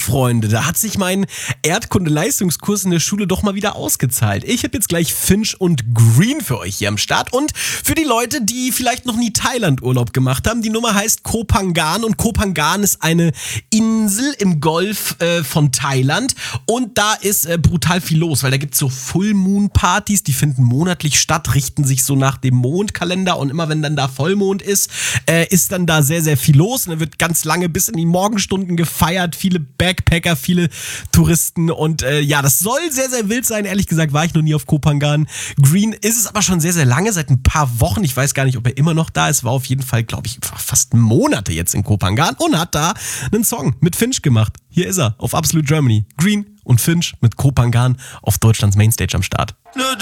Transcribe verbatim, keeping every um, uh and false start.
Freunde, da hat sich mein Erdkunde-Leistungskurs in der Schule doch mal wieder ausgezahlt. Ich habe jetzt gleich Finch und Green für euch hier am Start. Und für die Leute, die vielleicht noch nie Thailand-Urlaub gemacht haben, die Nummer heißt Koh Phangan. Und Koh Phangan ist eine Insel im Golf äh, von Thailand. Und da ist äh, brutal viel los, weil da gibt es so Full-Moon-Partys, die finden monatlich statt, richten sich so nach dem Mondkalender. Und immer wenn dann da Vollmond ist, äh, ist dann da sehr, sehr viel los. Und dann wird ganz lange bis in die Morgenstunden gefeiert. Viele Backpacker, viele Touristen. Und äh, ja, das soll sehr, sehr wild sein. Ehrlich gesagt war ich noch nie auf Koh Phangan. Green ist es aber schon sehr, sehr lange, seit ein paar Wochen. Ich weiß gar nicht, ob er immer noch da ist. War auf jeden Fall, glaube ich, fast Monate jetzt in Koh Phangan und hat da einen Song mit Finch gemacht. Hier ist er auf Absolute Germany. Green und Finch mit Koh Phangan auf Deutschlands Mainstage am Start.